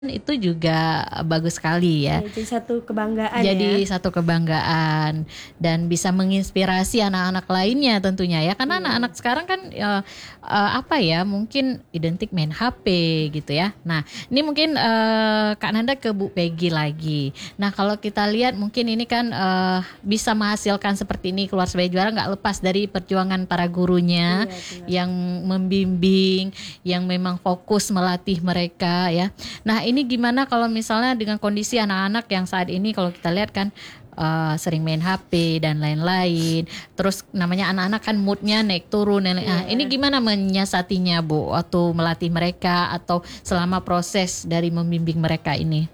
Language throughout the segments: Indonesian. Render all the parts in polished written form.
itu juga bagus sekali ya. Jadi satu kebanggaan Jadi ya. satu kebanggaan dan bisa menginspirasi anak-anak lainnya tentunya ya. Karena anak-anak sekarang kan apa ya, mungkin identik main HP gitu ya. Nah, ini mungkin Kak Nanda ke Bu Peggy lagi. Nah, kalau kita lihat mungkin ini kan bisa menghasilkan seperti ini keluar sebagai juara nggak lepas dari perjuangan para gurunya yang membimbing, yang memang fokus melatih mereka ya. Nah, ini gimana kalau misalnya dengan kondisi anak-anak yang saat ini kalau kita lihat kan sering main HP dan lain-lain. Terus namanya anak-anak kan moodnya naik turun. Nah, ini gimana menyiasatinya Bu waktu melatih mereka atau selama proses dari membimbing mereka ini?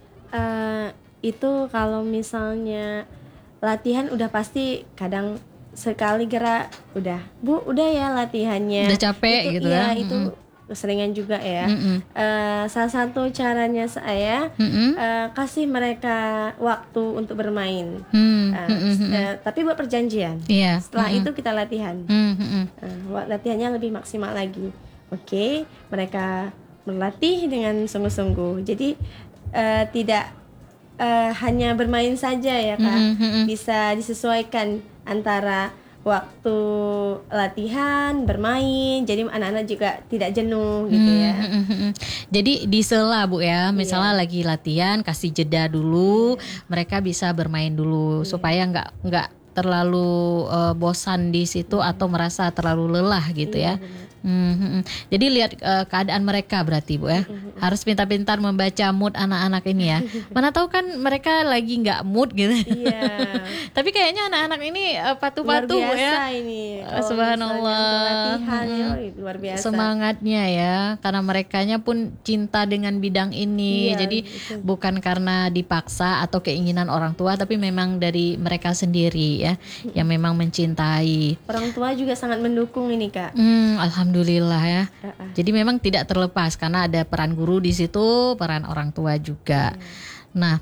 Itu kalau misalnya latihan udah pasti kadang sekali gerak udah Bu udah ya latihannya. Udah capek itu, gitu ya. ya. Itu keseringan juga ya. Salah satu caranya saya kasih mereka waktu untuk bermain. Tapi buat perjanjian. Setelah itu kita latihan. Latihannya lebih maksimal lagi. Oke, mereka berlatih dengan sungguh-sungguh. Jadi tidak hanya bermain saja ya Kak. Bisa disesuaikan antara waktu latihan, bermain, jadi anak-anak juga tidak jenuh gitu ya. Jadi disela Bu ya, misalnya lagi latihan kasih jeda dulu, mereka bisa bermain dulu supaya nggak terlalu bosan di situ atau merasa terlalu lelah gitu ya. Jadi lihat keadaan mereka berarti Bu ya. Harus pintar-pintar membaca mood anak-anak ini ya. Mana tahu kan mereka lagi nggak mood gitu. Tapi kayaknya anak-anak ini patuh-patuh luar biasa ya. Ini. Subhanallah. Latihan luar biasa. Semangatnya ya, karena merekanya pun cinta dengan bidang ini. Jadi bukan karena dipaksa atau keinginan orang tua, tapi memang dari mereka sendiri ya, yang memang mencintai. Orang tua juga sangat mendukung ini Kak. Alhamdulillah ya. Jadi memang tidak terlepas karena ada peran guru di situ, peran orang tua juga. Nah,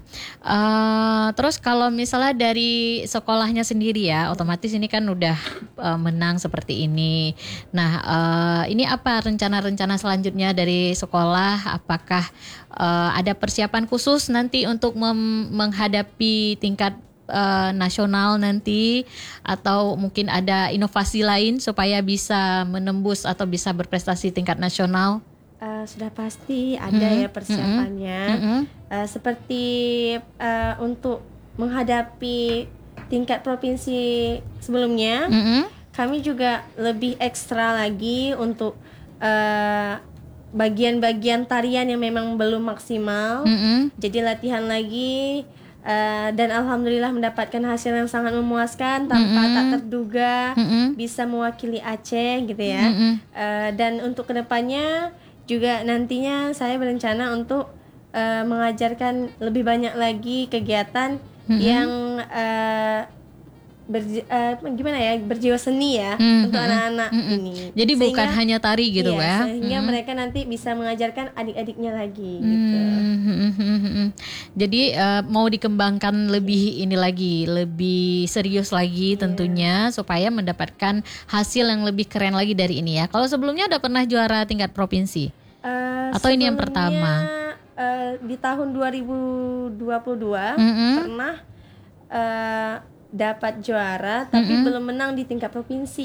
terus kalau misalnya dari sekolahnya sendiri ya, otomatis ini kan udah menang seperti ini. Nah, ini apa rencana-rencana selanjutnya dari sekolah? Apakah ada persiapan khusus nanti untuk menghadapi tingkat nasional nanti, atau mungkin ada inovasi lain supaya bisa menembus atau bisa berprestasi tingkat nasional? Sudah pasti ada ya persiapannya. Seperti untuk menghadapi tingkat provinsi sebelumnya, kami juga lebih ekstra lagi untuk bagian-bagian tarian yang memang belum maksimal. Jadi latihan lagi. Dan alhamdulillah mendapatkan hasil yang sangat memuaskan tanpa tak terduga bisa mewakili Aceh gitu ya. Dan untuk kedepannya juga nantinya saya berencana untuk mengajarkan lebih banyak lagi kegiatan yang berjiwa seni ya untuk anak-anak ini. Jadi bukan hanya tari gitu ya. Sehingga mereka nanti bisa mengajarkan adik-adiknya lagi gitu. Jadi mau dikembangkan lebih ini lagi, lebih serius lagi tentunya supaya mendapatkan hasil yang lebih keren lagi dari ini ya. Kalau sebelumnya udah pernah juara tingkat provinsi? Atau ini yang pertama? Di tahun 2022 pernah dapat juara tapi belum menang di tingkat provinsi.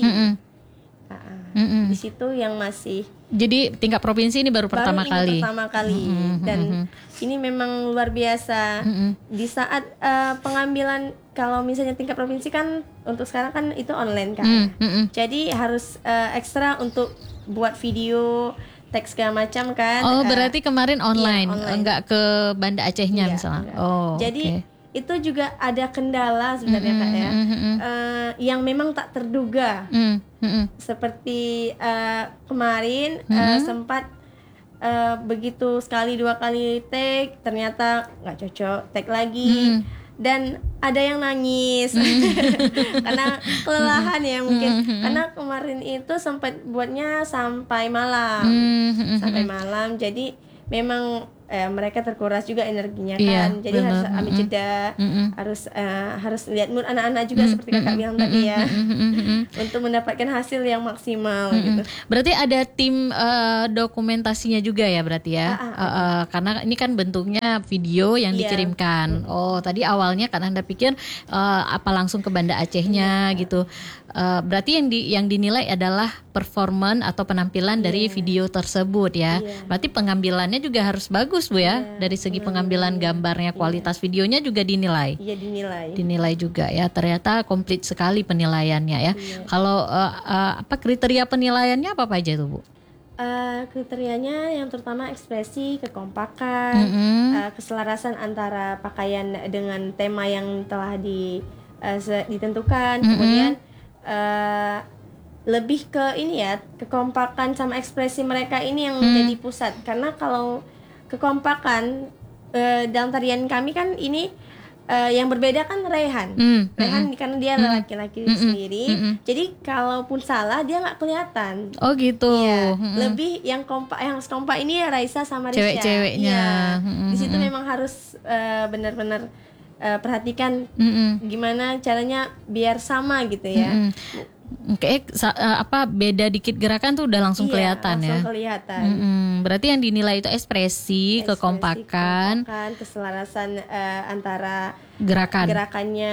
Di situ yang masih. Jadi tingkat provinsi ini baru pertama kali. Dan ini memang luar biasa. Di saat pengambilan, kalau misalnya tingkat provinsi kan untuk sekarang kan itu online kan. Jadi harus ekstra untuk buat video, teks segala macam kan. Oh, berarti kemarin online, enggak ke Banda Acehnya misalnya. Enggak. Oh, jadi itu juga ada kendala sebenarnya Kak ya, yang memang tak terduga. Seperti kemarin sempat begitu sekali 2 kali take, ternyata nggak cocok, take lagi. Dan ada yang nangis karena kelelahan ya mungkin. Karena kemarin itu sempat buatnya sampai malam. Jadi memang mereka terkuras juga energinya kan. Jadi harus ambil jeda, harus lihat mood anak-anak juga seperti kakak bilang tadi ya, untuk mendapatkan hasil yang maksimal gitu. Berarti ada tim dokumentasinya juga ya berarti ya, karena ini kan bentuknya video yang dikirimkan. Oh tadi awalnya kan Anda pikir apa langsung ke Banda Acehnya gitu. Berarti yang dinilai adalah performan atau penampilan dari video tersebut ya. Berarti pengambilannya juga harus bagus Bu ya. Dari segi pengambilan gambarnya, kualitas videonya juga dinilai. Iya dinilai juga ya. Ternyata komplit sekali penilaiannya ya. Kalau apa kriteria penilaiannya apa aja tuh Bu? Kriterianya yang terutama ekspresi, kekompakan, keselarasan antara pakaian dengan tema yang telah ditentukan, kemudian lebih ke ini ya, kekompakan sama ekspresi mereka ini yang menjadi pusat. Karena kalau kekompakan dalam tarian kami kan ini yang berbeda kan Rehan. Rehan karena dia laki-laki sendiri. Jadi kalaupun salah dia nggak kelihatan. Oh gitu. Iya. Lebih yang harus kompak ini ya Raisa sama Risha. Cewek-ceweknya. Di situ memang harus benar-benar perhatikan gimana caranya biar sama gitu ya. Apa beda dikit gerakan tuh udah langsung kelihatan ya. Langsung kelihatan. Berarti yang dinilai itu ekspresi, kekompakan, keselarasan antara gerakannya.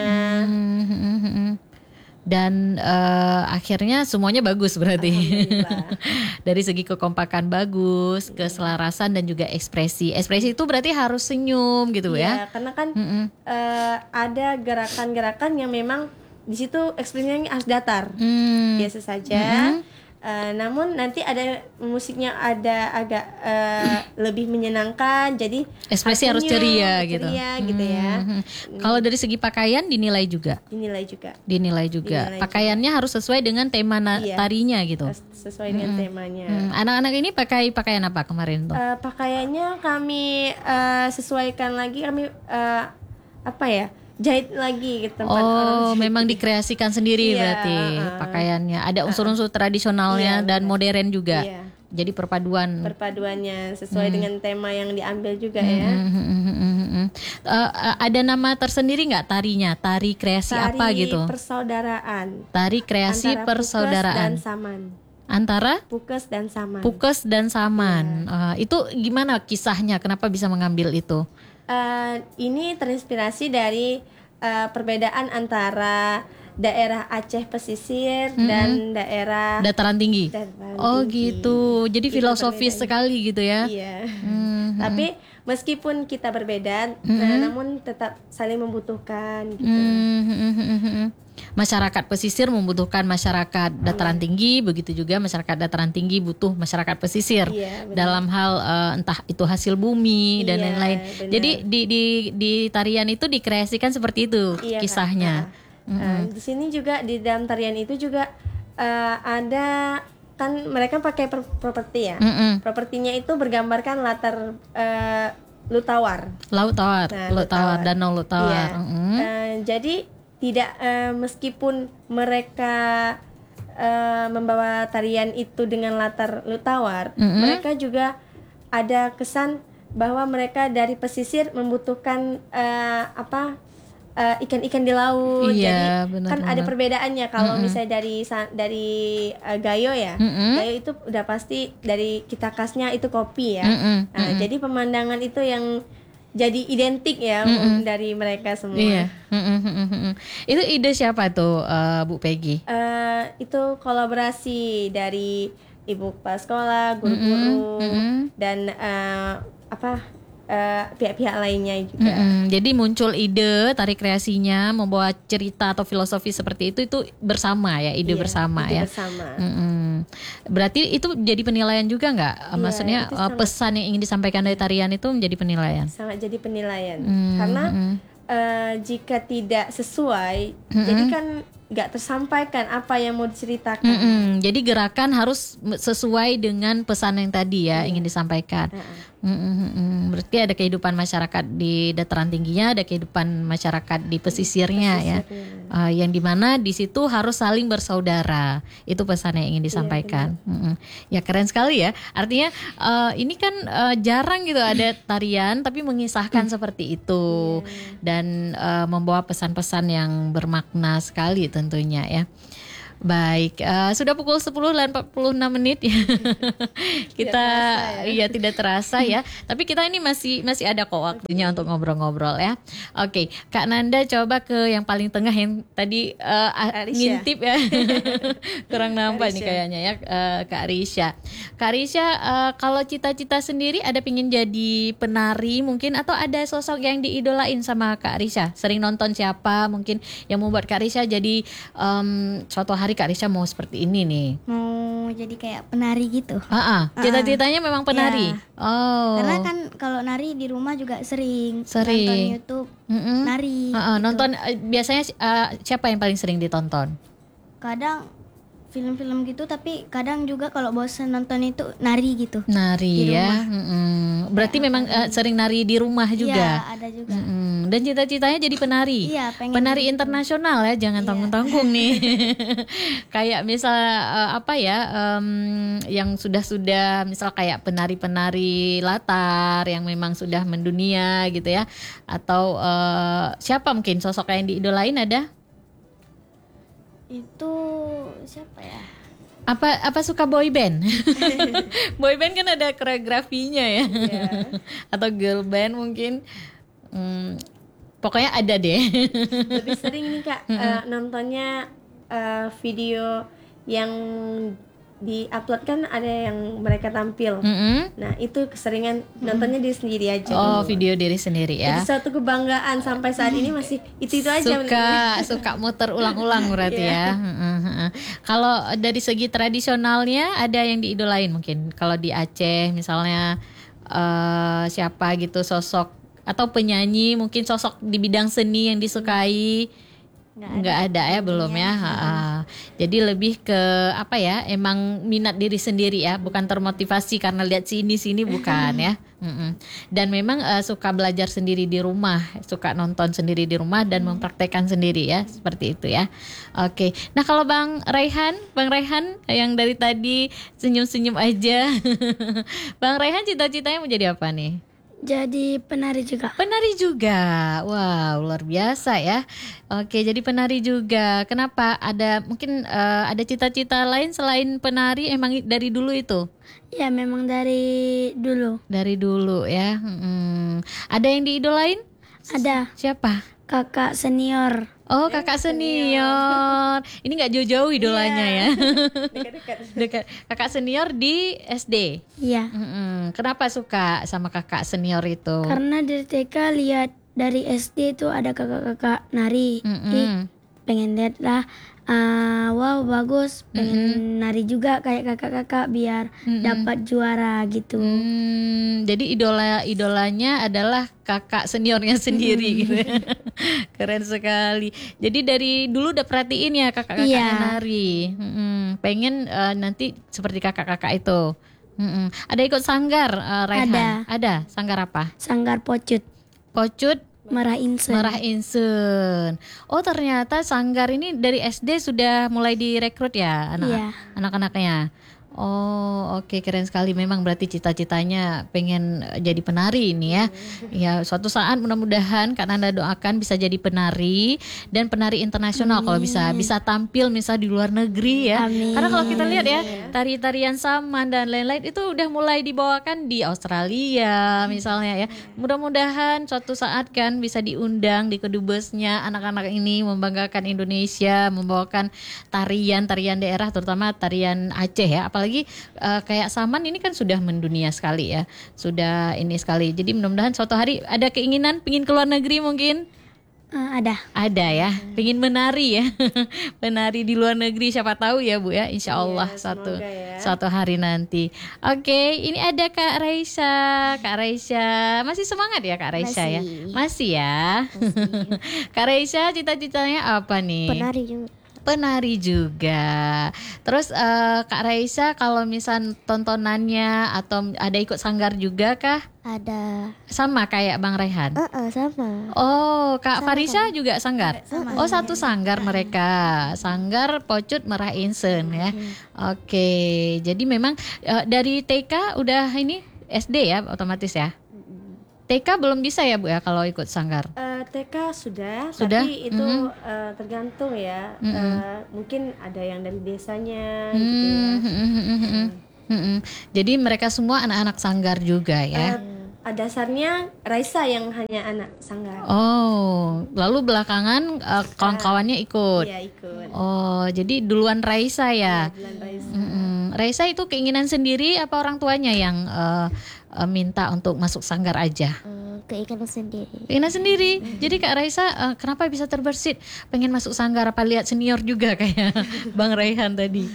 Dan akhirnya semuanya bagus berarti. Dari segi kekompakan bagus, keselarasan dan juga ekspresi. Ekspresi itu berarti harus senyum gitu ya. Karena kan ada gerakan-gerakan yang memang di situ ekspresinya harus datar, biasa saja. Namun nanti ada musiknya ada agak lebih menyenangkan, jadi ekspresi harus ceria gitu ya. Kalau dari segi pakaian dinilai juga. Dinilai juga. Pakaiannya harus sesuai dengan tema tarinya gitu. Sesuai dengan temanya. Anak-anak ini pakai pakaian apa kemarin tuh? Pakaiannya kami sesuaikan lagi, kami jahit lagi ke tempat orang. Memang dikreasikan sendiri berarti pakaiannya. Ada unsur-unsur tradisionalnya dan modern juga. Jadi perpaduannya sesuai dengan tema yang diambil juga ya. Ada nama tersendiri nggak tarinya? Tari kreasi apa gitu? Tari kreasi persaudaraan. Antara Pukes dan Saman. Pukes dan Saman. Itu gimana kisahnya? Kenapa bisa mengambil itu? Ini terinspirasi dari perbedaan antara daerah Aceh pesisir dan daerah dataran tinggi. Oh gitu. Jadi filosofis sekali gitu ya. Iya. Tapi meskipun kita berbeda, namun tetap saling membutuhkan gitu. Masyarakat pesisir membutuhkan masyarakat dataran tinggi, begitu juga masyarakat dataran tinggi butuh masyarakat pesisir dalam hal entah itu hasil bumi dan lain-lain. Jadi di tarian itu dikreasikan seperti itu kisahnya. Di sini juga di dalam tarian itu juga ada kan mereka pakai properti ya. Propertinya itu bergambarkan latar Laut Tawar, Danau Laut Tawar. Jadi tidak meskipun mereka membawa tarian itu dengan latar Laut Tawar, mereka juga ada kesan bahwa mereka dari pesisir membutuhkan ikan-ikan di laut. Jadi kan ada perbedaannya kalau misalnya dari Gayo ya. Gayo itu udah pasti dari kita khasnya itu kopi ya. Jadi pemandangan itu yang jadi identik ya dari mereka semua. Itu ide siapa tuh Bu Peggy? Itu kolaborasi dari ibu kepala sekolah, guru-guru dan pihak-pihak lainnya juga. Jadi muncul ide tarik kreasinya membawa cerita atau filosofi seperti itu bersama ya, ide bersama ya. Bersama. Berarti itu jadi penilaian juga nggak? Maksudnya pesan yang ingin disampaikan dari tarian itu menjadi penilaian? Sangat jadi penilaian. Karena jika tidak sesuai, jadi kan nggak tersampaikan apa yang mau diceritakan. Jadi gerakan harus sesuai dengan pesan yang tadi ya ingin disampaikan. Berarti ada kehidupan masyarakat di dataran tingginya, ada kehidupan masyarakat di pesisirnya ya. Yang dimana di situ harus saling bersaudara. Itu pesan yang ingin disampaikan. Ya keren sekali ya. Artinya ini kan jarang gitu ada tarian tapi mengisahkan seperti itu dan membawa pesan-pesan yang bermakna sekali tentunya ya. Baik, sudah pukul 10:46 ya. Kita tidak terasa ya. Tapi kita ini masih ada kok waktunya untuk ngobrol-ngobrol ya. Oke, Kak Nanda coba ke yang paling tengah yang tadi ngintip ya. Kurang nampak nih kayaknya ya, Kak Risha. Kak Risha, kalau cita-cita sendiri ada pingin jadi penari mungkin atau ada sosok yang diidolain sama Kak Risha? Sering nonton siapa mungkin yang membuat Kak Risha jadi suatu hari Kak Risha mau seperti ini nih. Mau jadi kayak penari gitu. Cita-citanya memang penari. Ya. Oh. Karena kan kalau nari di rumah juga sering. Nonton YouTube nari. Gitu. Nonton biasanya siapa yang paling sering ditonton? Kadang film-film gitu, tapi kadang juga kalau bosan nonton itu nari gitu. Nari ya. Berarti memang sering nari di rumah juga. Iya, ada juga. Dan cita-citanya jadi penari. Iya, pengen penari internasional ya, jangan tanggung-tanggung nih. Kayak misal yang sudah misal kayak penari-penari latar yang memang sudah mendunia gitu ya. Atau siapa mungkin sosok yang diidolain ada? Itu siapa ya? Apa suka boy band? Boy band kan ada koreografinya ya. Atau girl band mungkin. Pokoknya ada deh. Lebih sering nih Kak nontonnya video yang di-upload kan ada yang mereka tampil. Nah itu keseringan nontonnya diri sendiri aja. Video diri sendiri ya. Jadi suatu kebanggaan sampai saat ini masih itu aja. Suka muter ulang-ulang berarti ya. Kalau dari segi tradisionalnya ada yang diidolain mungkin. Kalau di Aceh misalnya siapa gitu sosok atau penyanyi mungkin sosok di bidang seni yang disukai. Nggak ada ya belum ya. Jadi lebih ke emang minat diri sendiri ya, bukan termotivasi karena lihat sini bukan ya. Dan memang suka belajar sendiri di rumah, suka nonton sendiri di rumah dan mempraktekkan sendiri ya, seperti itu ya. Oke. Nah kalau Bang Raihan yang dari tadi senyum-senyum aja. Bang Raihan cita-citanya mau jadi apa nih? Jadi penari juga. Penari juga. Wow, luar biasa ya. Oke, jadi penari juga. Kenapa? Ada cita-cita lain selain penari emang dari dulu itu? Ya, memang dari dulu. Dari dulu ya. Ada yang diidolain? Ada. Siapa? Kakak senior. Oh, kakak senior. Ini nggak jauh-jauh idolanya ya. Dekat. Kakak senior di SD. Iya. Kenapa suka sama kakak senior itu? Karena dari TK lihat dari SD itu ada kakak-kakak nari. Pengen lihat lah. Wow bagus, pengen nari juga kayak kakak-kakak biar dapat juara gitu. Jadi idolanya adalah kakak seniornya sendiri gitu. Keren sekali. Jadi dari dulu udah perhatiin ya kakak-kakaknya nari. Pengen nanti seperti kakak-kakak itu. Ada ikut sanggar Raihan? Ada. Sanggar apa? Sanggar Pocut. Merah Insun. Oh ternyata sanggar ini dari SD sudah mulai direkrut ya anak-anaknya. Oh oke, keren sekali. Memang berarti cita-citanya pengen jadi penari ini ya. Ya suatu saat mudah-mudahan Kak Nanda doakan bisa jadi penari dan penari internasional. Kalau bisa tampil misal di luar negeri ya. Karena kalau kita lihat ya tari-tarian saman dan lain-lain itu udah mulai dibawakan di Australia misalnya ya. Mudah-mudahan suatu saat kan bisa diundang di kedubesnya anak-anak ini membanggakan Indonesia, membawakan tarian-tarian daerah terutama tarian Aceh ya. Apalagi kayak saman ini kan sudah mendunia sekali ya, sudah ini sekali. Jadi mudah-mudahan suatu hari ada keinginan pengin ke luar negeri mungkin. Ada ya, pengin menari ya. Menari di luar negeri siapa tahu ya Bu ya, insya Allah suatu hari nanti. Oke, ini ada Kak Raisya. Masih semangat ya Kak Raisya ya? Masih ya. Kak Raisya cita-citanya apa nih? Penari juga. penari juga. Terus Kak Raisa kalau misal tontonannya atau ada ikut sanggar juga kah? Ada. Sama kayak Bang Rehan? Sama. Oh, Kak Sama, Farisa sama. juga sanggar? Sama. Oh, satu sanggar mereka. Sanggar Pocut Merah Insen ya. Oke, jadi memang dari TK udah ini SD ya otomatis ya? TK belum bisa ya Bu ya kalau ikut sanggar? TK sudah, Sudah? tapi itu tergantung ya. Mungkin ada yang dari desanya gitu ya. Jadi mereka semua anak-anak sanggar juga ya? Dasarnya Raisa yang hanya anak sanggar. Oh, lalu belakangan kawan-kawannya ikut? Iya, ikut. Oh, jadi duluan Raisa ya? Bulan Raisa. Raisa itu keinginan sendiri apa orang tuanya yang minta untuk masuk sanggar aja? Keinginan sendiri. Keinginan sendiri. Jadi Kak Raisa kenapa bisa terbersit pengen masuk sanggar? Apa lihat senior juga kayak Bang Raihan tadi?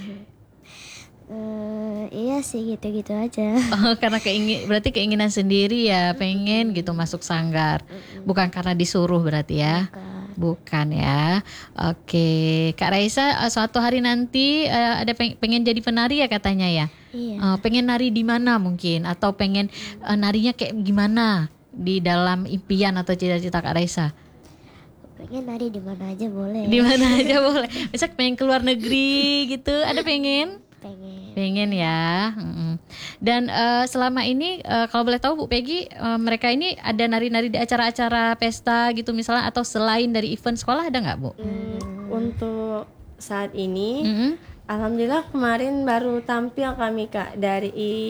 Iya sih gitu-gitu aja. Oh, karena berarti keinginan sendiri ya, pengen gitu masuk sanggar. Bukan karena disuruh berarti ya? Bukan ya. Oke, Kak Raisa suatu hari nanti ada pengen jadi penari ya katanya ya? Iya. Pengen nari di mana mungkin atau pengen narinya kayak gimana di dalam impian atau cita-cita Kak Raisa? Pengen nari di mana aja boleh. Di mana aja boleh. Misal pengen keluar negeri gitu, ada pengen? Pengen ya. Dan selama ini kalau boleh tahu Bu Peggy, mereka ini ada nari-nari di acara-acara pesta gitu misalnya atau selain dari event sekolah ada nggak Bu? Untuk saat ini, alhamdulillah kemarin baru tampil kami Kak dari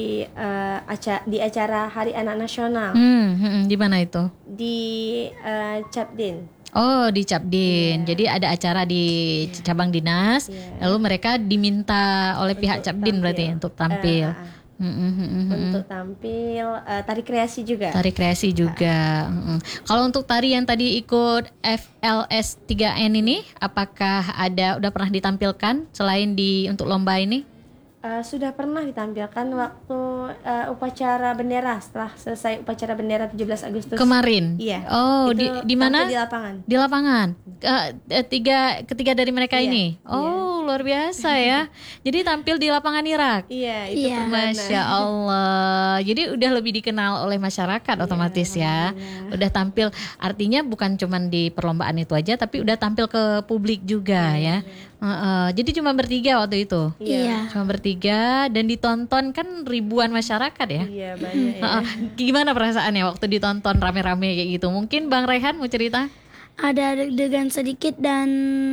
di acara Hari Anak Nasional Di mana itu? di Capdin. Oh, di Capdin. Jadi ada acara di cabang dinas, lalu mereka diminta oleh pihak Capdin berarti untuk tampil. Untuk tampil tari kreasi juga. Tari kreasi juga. Kalau untuk tari yang tadi ikut FLS 3N ini, apakah udah pernah ditampilkan selain untuk lomba ini? Sudah pernah ditampilkan waktu upacara bendera, setelah selesai upacara bendera 17 Agustus Kemarin? Iya. Oh, Itu di mana? tampil di lapangan. Di lapangan. Ketiga dari mereka ini. Oh, luar biasa ya. Jadi tampil di lapangan Irak. Iya, itu perdana. Masya Allah. Jadi udah lebih dikenal oleh masyarakat otomatis ya. Udah tampil, artinya bukan cuma di perlombaan itu aja, tapi udah tampil ke publik juga ya. Jadi cuma bertiga waktu itu. Iya. Cuma bertiga dan ditonton kan ribuan masyarakat ya. Iya, banyak ya. Gimana perasaannya waktu ditonton rame-rame kayak gitu? Mungkin Bang Raihan mau cerita? Ada deg-degan sedikit dan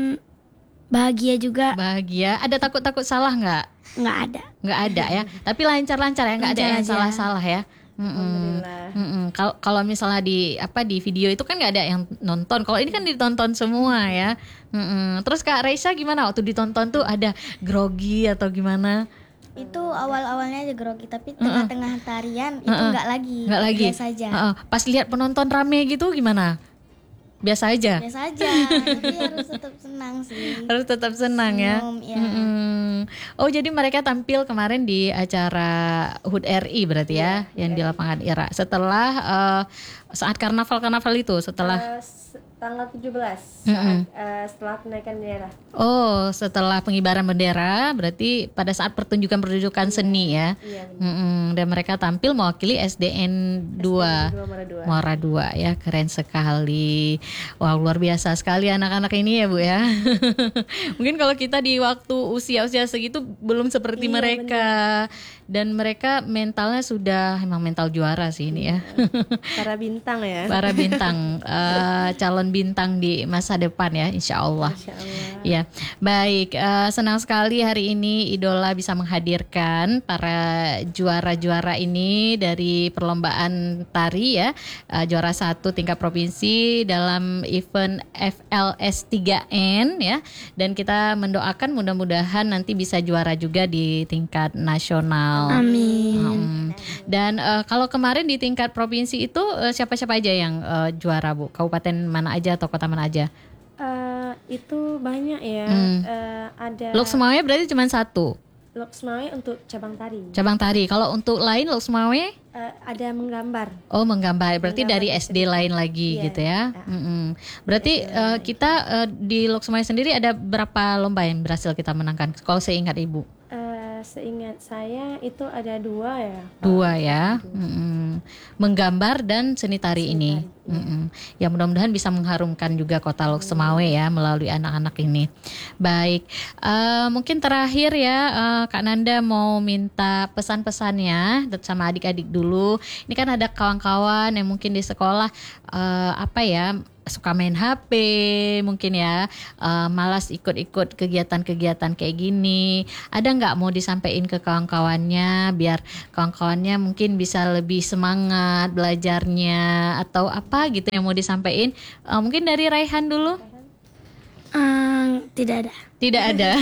bahagia juga. Bahagia. Ada takut-takut salah nggak? Nggak ada. Nggak ada ya. Tapi lancar-lancar ya, nggak ada yang Lancar aja. salah-salah ya. Alhamdulillah. Kalau misalnya di video itu kan nggak ada yang nonton. Kalau ini kan ditonton semua ya. Terus Kak Raisa gimana waktu ditonton tuh, ada grogi atau gimana? Itu awal-awalnya aja grogi, tapi tengah-tengah tarian itu enggak lagi. Nggak lagi. Biasa aja. Pas lihat penonton rame gitu gimana? Biasa aja. Biasa aja. Tapi harus tetap senang sih. Harus tetap senang ya. Senyum, ya. Oh, jadi mereka tampil kemarin di acara HUT RI berarti ya, yang di lapangan Irak. Setelah saat karnaval itu, setelah Tanggal 17 saat, setelah penaikan bendera. Oh, setelah pengibaran bendera, berarti pada saat pertunjukan seni ya. Iya, Dan mereka tampil mewakili SDN 2 Muara 2 ya, keren sekali. Wah, luar biasa sekali anak-anak ini ya Bu ya. Mungkin kalau kita di waktu usia-usia segitu belum seperti mereka. Dan mereka mentalnya sudah emang mental juara sih ini ya. Para bintang ya. Para bintang, calon bintang di masa depan ya, insya Allah. Masya Allah. Ya, baik. Senang sekali hari ini Idola bisa menghadirkan para juara-juara ini dari perlombaan tari ya, juara 1 tingkat provinsi dalam event FLS 3N ya. Dan kita mendoakan mudah-mudahan nanti bisa juara juga di tingkat nasional. Amin. Dan kalau kemarin di tingkat provinsi itu siapa-siapa aja yang juara Bu? Kabupaten mana aja atau kota mana aja? Itu banyak ya. Ada. Lok semuanya berarti cuma satu. Loksmawe untuk cabang tari. Cabang tari. Kalau untuk lain Loksmawe? Ada menggambar. Oh, menggambar. Berarti dari SD lain lagi gitu ya. Berarti kita di Loksmawe sendiri ada berapa lomba yang berhasil kita menangkan? Kalau saya ingat Ibu. Seingat saya itu ada 2 ya. 2 ya. Menggambar dan seni tari ini. Ya, mudah-mudahan bisa mengharumkan juga Kota Loksmawe ya melalui anak-anak ini. Baik, mungkin terakhir ya Kak Nanda mau minta pesan-pesannya sama adik-adik dulu. Ini kan ada kawan-kawan yang mungkin di sekolah suka main HP mungkin ya, malas ikut-ikut kegiatan-kegiatan kayak gini. Ada nggak mau disampaikan ke kawan-kawannya biar kawan-kawannya mungkin bisa lebih semangat belajarnya atau apa gitu yang mau disampaikan? Mungkin dari Raihan dulu. Tidak ada. Tidak ada.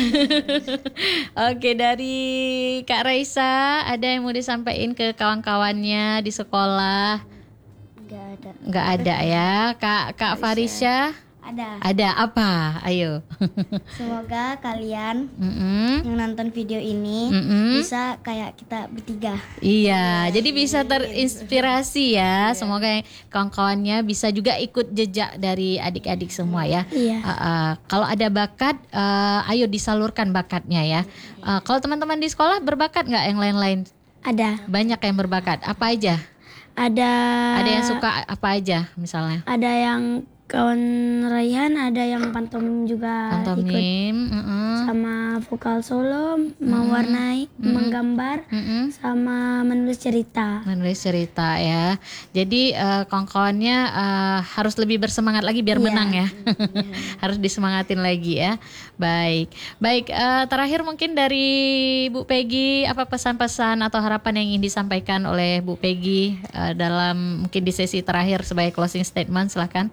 Oke, dari Kak Raisa ada yang mau disampaikan ke kawan-kawannya di sekolah? Nggak ada ya. Kak Farisya? Ada apa? Ayo. Semoga kalian yang nonton video ini bisa kayak kita bertiga. Iya, jadi bisa terinspirasi ya. Semoga kawan-kawannya bisa juga ikut jejak dari adik-adik semua ya. Iya. Kalau ada bakat, ayo disalurkan bakatnya ya. Kalau teman-teman di sekolah berbakat nggak yang lain-lain? Ada. Banyak yang berbakat. Apa aja? Ada yang suka apa aja misalnya? Ada yang kawan Raihan, ada yang pantomim juga Pantomim, ikut. Sama vokal solo, mewarnai, menggambar, sama menulis cerita. Menulis cerita ya. Jadi kawan-kawannya harus lebih bersemangat lagi biar menang ya. Harus disemangatin lagi ya. Baik. Terakhir mungkin dari Bu Peggy, apa pesan-pesan atau harapan yang ingin disampaikan oleh Bu Peggy dalam mungkin di sesi terakhir sebagai closing statement, silakan.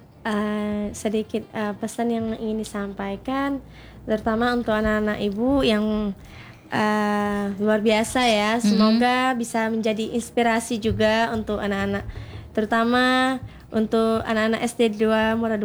Sedikit pesan yang ingin disampaikan, terutama untuk anak-anak ibu yang luar biasa ya. Semoga bisa menjadi inspirasi juga untuk anak-anak, terutama untuk anak-anak SD 2 Muara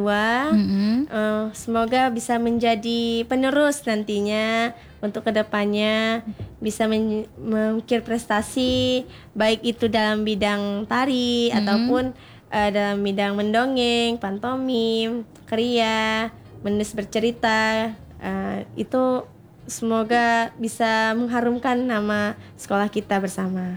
2. Semoga bisa menjadi penerus nantinya untuk kedepannya, bisa mengukir prestasi baik itu dalam bidang tari ataupun dalam bidang mendongeng, pantomim, kriya, menulis bercerita. Itu semoga bisa mengharumkan nama sekolah kita bersama.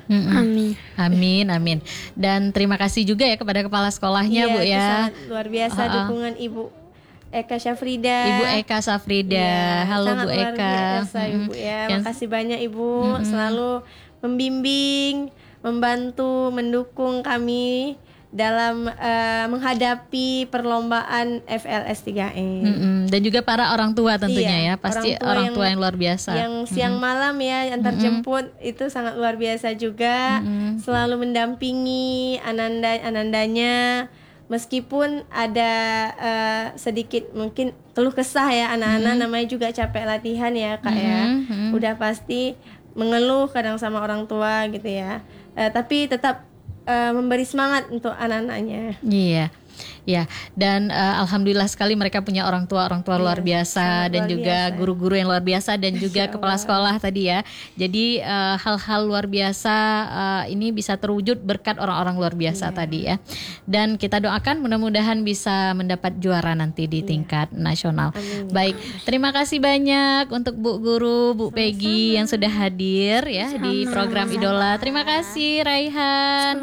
Amin. Dan terima kasih juga ya kepada kepala sekolahnya Bu ya. Luar biasa dukungan Ibu Eka Syafrida. Ibu Eka Syafrida. Halo Bu Eka. Luar biasa Ibu ya. Makasih banyak Ibu, selalu membimbing, membantu, mendukung kami dalam menghadapi perlombaan FLS 3M. Dan juga para orang tua tentunya ya, pasti orang tua yang luar biasa. Yang siang malam ya antar jemput itu sangat luar biasa juga. Selalu mendampingi anandanya, meskipun ada sedikit mungkin keluh kesah ya anak-anak, namanya juga capek latihan ya Kak ya. Udah pasti mengeluh kadang sama orang tua gitu ya. Tapi tetap memberi semangat untuk anak-anaknya. Iya. Ya, dan alhamdulillah sekali mereka punya orang tua luar biasa dan juga guru-guru yang luar biasa dan juga kepala sekolah tadi ya. Jadi hal-hal luar biasa ini bisa terwujud berkat orang-orang luar biasa tadi ya. Dan kita doakan mudah-mudahan bisa mendapat juara nanti di tingkat nasional. Amin. Baik, terima kasih banyak untuk Bu Guru, Bu Peggy yang sudah hadir ya di program Idola. Terima kasih Raihan,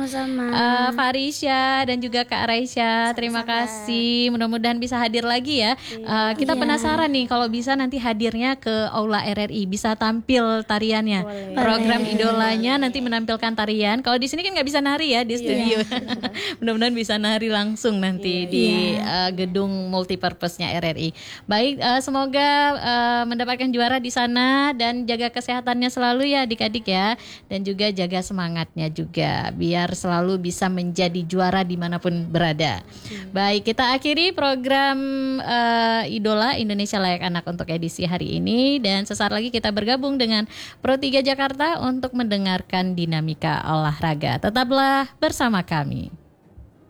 Farisya dan juga Kak Raisya. Terima kasih, mudah-mudahan bisa hadir lagi ya. Kita penasaran nih kalau bisa nanti hadirnya ke Aula RRI, bisa tampil tariannya. Program Idolanya nanti menampilkan tarian. Kalau di sini kan nggak bisa nari ya di studio. Mudah-mudahan bisa nari langsung nanti di gedung multipurpose-nya RRI. Baik, semoga mendapatkan juara di sana dan jaga kesehatannya selalu ya adik-adik ya. Dan juga jaga semangatnya juga biar selalu bisa menjadi juara dimanapun berada. Baik, kita akhiri program Idola Indonesia Layak Anak untuk edisi hari ini. Dan sesaat lagi kita bergabung dengan Pro 3 Jakarta untuk mendengarkan dinamika olahraga. Tetaplah bersama kami.